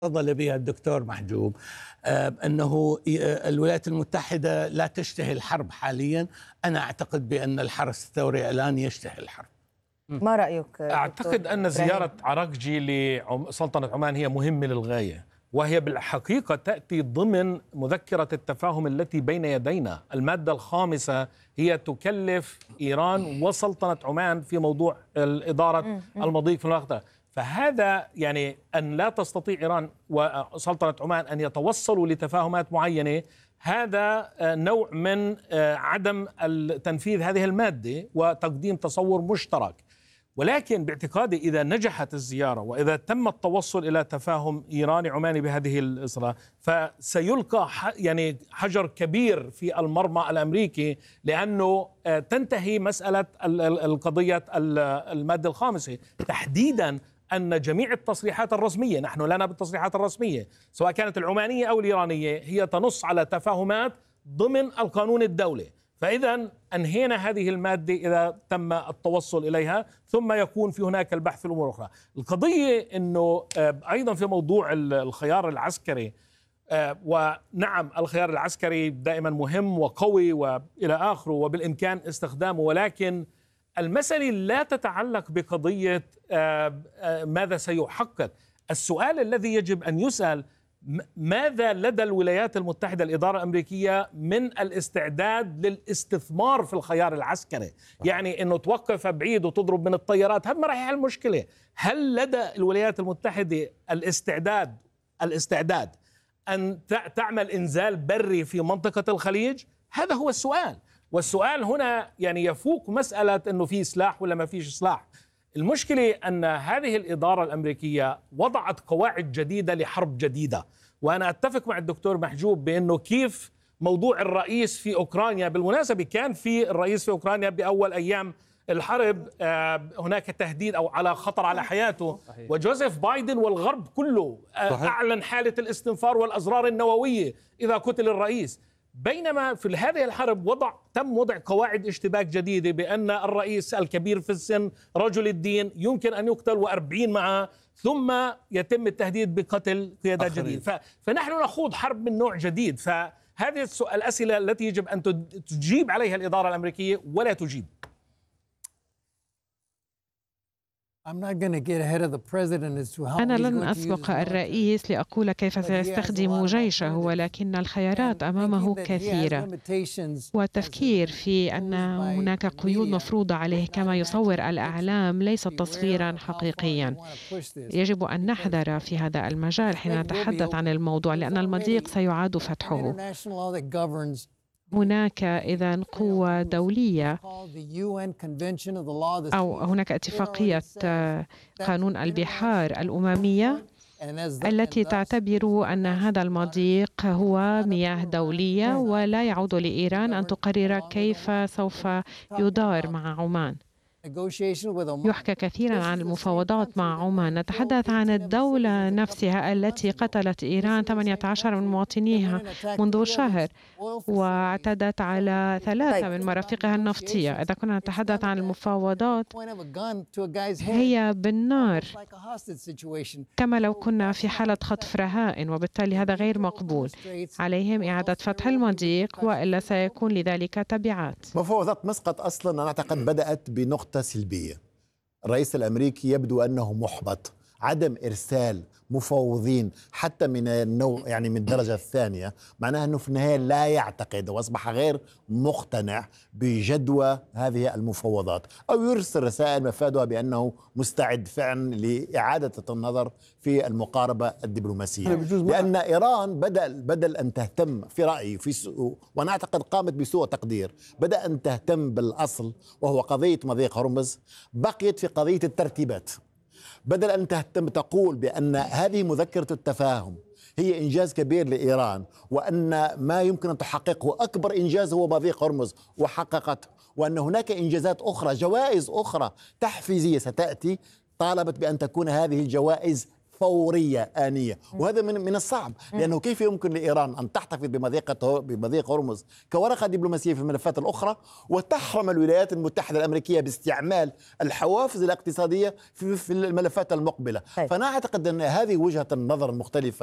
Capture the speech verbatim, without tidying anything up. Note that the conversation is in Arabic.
تفضل بها الدكتور محجوب، آه، أنه الولايات المتحدة لا تشتهي الحرب حاليا. أنا أعتقد بأن الحرس الثوري الآن يشتهي الحرب. ما رأيك؟ أعتقد أن زيارة عراقجي لسلطنة عمان هي مهمة للغاية، وهي بالحقيقة تأتي ضمن مذكرة التفاهم التي بين يدينا. المادة الخامسة هي تكلف إيران وسلطنة عمان في موضوع الإدارة المضيق في المنطقة. فهذا يعني أن لا تستطيع إيران وسلطنة عمان أن يتوصلوا لتفاهمات معينة، هذا نوع من عدم تنفيذ هذه المادة وتقديم تصور مشترك. ولكن باعتقادي إذا نجحت الزيارة وإذا تم التوصل إلى تفاهم إيراني عماني بهذه الإصرة، فسيلقى يعني حجر كبير في المرمى الأمريكي، لأنه تنتهي مسألة القضية المادة الخامسة تحديداً، أن جميع التصريحات الرسمية، نحن لنا بالتصريحات الرسمية سواء كانت العمانية أو الإيرانية، هي تنص على تفاهمات ضمن القانون الدولي. فإذا أنهينا هذه المادة إذا تم التوصل إليها، ثم يكون في هناك البحث في الأمور الأخرى. القضية أنه أيضا في موضوع الخيار العسكري، ونعم الخيار العسكري دائما مهم وقوي وإلى آخره وبالإمكان استخدامه، ولكن المسألة لا تتعلق بقضية ماذا سيحقق. السؤال الذي يجب أن يسأل: ماذا لدى الولايات المتحدة الإدارة الأمريكية من الاستعداد للاستثمار في الخيار العسكري؟ يعني أنه توقف بعيد وتضرب من الطيارات، هذا ما راح يحل المشكلة. هل لدى الولايات المتحدة الاستعداد الاستعداد أن تعمل إنزال بري في منطقة الخليج؟ هذا هو السؤال. والسؤال هنا يعني يفوق مسألة أنه في سلاح ولا ما فيش سلاح. المشكلة أن هذه الإدارة الأمريكية وضعت قواعد جديدة لحرب جديدة. وأنا أتفق مع الدكتور محجوب بأنه كيف موضوع الرئيس في أوكرانيا، بالمناسبة كان في الرئيس في أوكرانيا بأول أيام الحرب هناك تهديد أو على خطر على حياته، وجوزيف بايدن والغرب كله أعلن حالة الاستنفار والأزرار النووية إذا قتل الرئيس. بينما في هذه الحرب وضع تم وضع قواعد اشتباك جديدة بأن الرئيس الكبير في السن رجل الدين يمكن أن يقتل وأربعين معه، ثم يتم التهديد بقتل قيادات جديدة. فنحن نخوض حرب من نوع جديد. فهذه الأسئلة التي يجب أن تجيب عليها الإدارة الأمريكية ولا تجيب. أنا لن أسبق الرئيس لأقول كيف سيستخدم جيشه، ولكن الخيارات أمامه كثيرة، والتفكير في أن هناك قيود مفروضة عليه كما يصور الإعلام ليس تصويرا حقيقيا. يجب أن نحذر في هذا المجال حين نتحدث عن الموضوع، لأن المضيق سيعاد فتحه. هناك إذن قوة دولية أو هناك اتفاقية قانون البحار الأممية التي تعتبر أن هذا المضيق هو مياه دولية، ولا يعود لإيران أن تقرر كيف سوف يدار مع عمان. يحكى كثيرا عن المفاوضات مع عمان. نتحدث عن الدولة نفسها التي قتلت إيران ثمانية عشر من مواطنيها منذ شهر، واعتدت على ثلاثة من مرافقها النفطية. إذا كنا نتحدث عن المفاوضات، هي بالنار كما لو كنا في حالة خطف رهائن، وبالتالي هذا غير مقبول. عليهم إعادة فتح المضيق، وإلا سيكون لذلك تبعات. مفاوضات مسقط أصلا أنا أعتقد بدأت بنقطة سلبية. الرئيس الأمريكي يبدو أنه محبط. عدم إرسال مفاوضين حتى من النوع يعني من الدرجة الثانية معناه أنه في النهاية لا يعتقد وأصبح غير مقتنع بجدوى هذه المفاوضات، أو يرسل رسائل مفادها بأنه مستعد فعلا لإعادة النظر في المقاربة الدبلوماسية. لأن إيران بدل بدل أن تهتم في رأيي في سوء، وأنا أعتقد قامت بسوء تقدير، بدأ أن تهتم بالأصل وهو قضية مضيق هرمز، بقيت في قضية الترتيبات. بدل أن تهتم تقول بأن هذه مذكرة التفاهم هي إنجاز كبير لإيران، وأن ما يمكن أن تحققه أكبر إنجاز هو مضيق هرمز، وحققته، وأن هناك إنجازات أخرى، جوائز أخرى تحفيزية ستأتي، طالبت بأن تكون هذه الجوائز فورية آنية، وهذا من من الصعب، لأنه كيف يمكن لإيران أن تحتفظ بمضيق بمضيق هرمز كورقة دبلوماسية في الملفات الأخرى، وتحرم الولايات المتحدة الأمريكية باستعمال الحوافز الاقتصادية في في الملفات المقبلة. فأنا أعتقد أن هذه وجهة النظر المختلفة